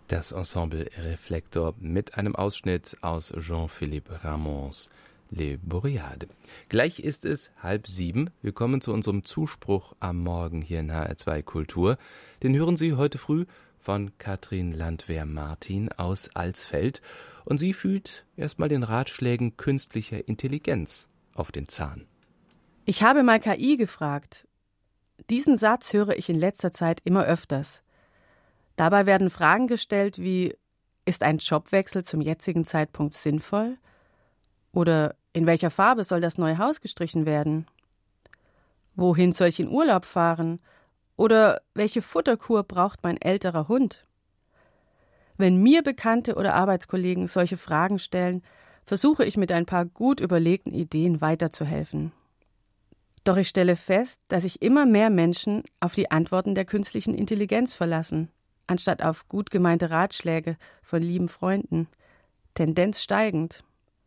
Das Ensemble Reflektor mit einem Ausschnitt aus Jean-Philippe Rameau's Les Boreades. Gleich ist es 6:30. Wir kommen zu unserem Zuspruch am Morgen hier in HR2 Kultur. Den hören Sie heute früh von Katrin Landwehr-Martin aus Alsfeld. Und sie fühlt erstmal den Ratschlägen künstlicher Intelligenz auf den Zahn. Ich habe mal KI gefragt. Diesen Satz höre ich in letzter Zeit immer öfters. Dabei werden Fragen gestellt wie: Ist ein Jobwechsel zum jetzigen Zeitpunkt sinnvoll? Oder in welcher Farbe soll das neue Haus gestrichen werden? Wohin soll ich in Urlaub fahren? Oder welche Futterkur braucht mein älterer Hund? Wenn mir Bekannte oder Arbeitskollegen solche Fragen stellen, versuche ich mit ein paar gut überlegten Ideen weiterzuhelfen. Doch ich stelle fest, dass sich immer mehr Menschen auf die Antworten der künstlichen Intelligenz verlassen, anstatt auf gut gemeinte Ratschläge von lieben Freunden. Tendenz steigend.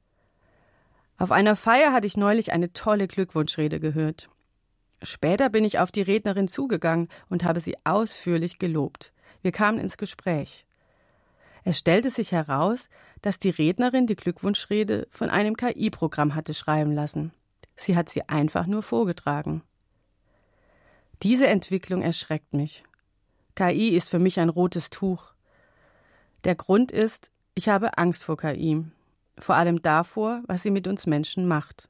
Auf einer Feier hatte ich neulich eine tolle Glückwunschrede gehört. Später bin ich auf die Rednerin zugegangen und habe sie ausführlich gelobt. Wir kamen ins Gespräch. Es stellte sich heraus, dass die Rednerin die Glückwunschrede von einem KI-Programm hatte schreiben lassen. Sie hat sie einfach nur vorgetragen. Diese Entwicklung erschreckt mich. KI ist für mich ein rotes Tuch. Der Grund ist, ich habe Angst vor KI. Vor allem davor, was sie mit uns Menschen macht.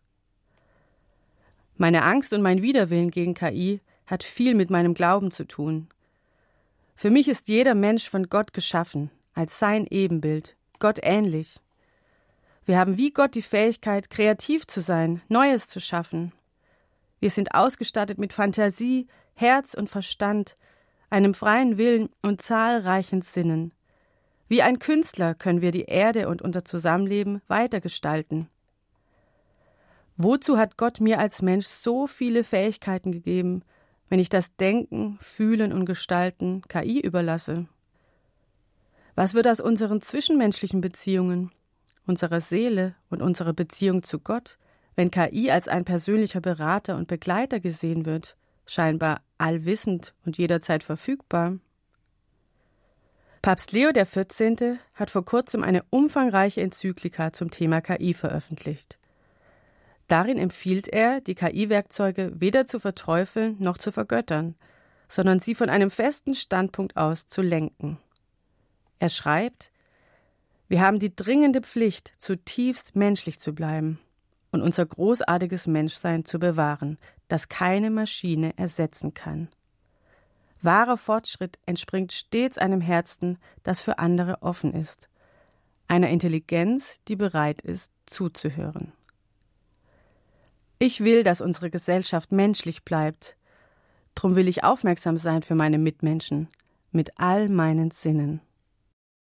Meine Angst und mein Widerwillen gegen KI hat viel mit meinem Glauben zu tun. Für mich ist jeder Mensch von Gott geschaffen, als sein Ebenbild, Gott ähnlich. Wir haben wie Gott die Fähigkeit, kreativ zu sein, Neues zu schaffen. Wir sind ausgestattet mit Fantasie, Herz und Verstand, einem freien Willen und zahlreichen Sinnen. Wie ein Künstler können wir die Erde und unser Zusammenleben weitergestalten. Wozu hat Gott mir als Mensch so viele Fähigkeiten gegeben, wenn ich das Denken, Fühlen und Gestalten KI überlasse? Was wird aus unseren zwischenmenschlichen Beziehungen, unserer Seele und unserer Beziehung zu Gott, wenn KI als ein persönlicher Berater und Begleiter gesehen wird, scheinbar allwissend und jederzeit verfügbar? Papst Leo XIV. Hat vor kurzem eine umfangreiche Enzyklika zum Thema KI veröffentlicht. Darin empfiehlt er, die KI-Werkzeuge weder zu verteufeln noch zu vergöttern, sondern sie von einem festen Standpunkt aus zu lenken. Er schreibt: Wir haben die dringende Pflicht, zutiefst menschlich zu bleiben und unser großartiges Menschsein zu bewahren, das keine Maschine ersetzen kann. Wahrer Fortschritt entspringt stets einem Herzen, das für andere offen ist, einer Intelligenz, die bereit ist, zuzuhören. Ich will, dass unsere Gesellschaft menschlich bleibt. Drum will ich aufmerksam sein für meine Mitmenschen, mit all meinen Sinnen.